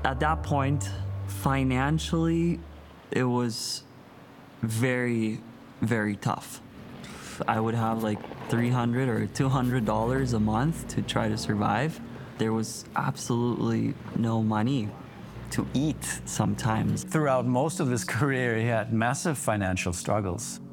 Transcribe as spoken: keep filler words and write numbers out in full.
At that point, financially, it was very, very tough. I would have like three hundred or two hundred dollars a month to try to survive. There was absolutely no money to eat sometimes. Throughout most of his career, he had massive financial struggles.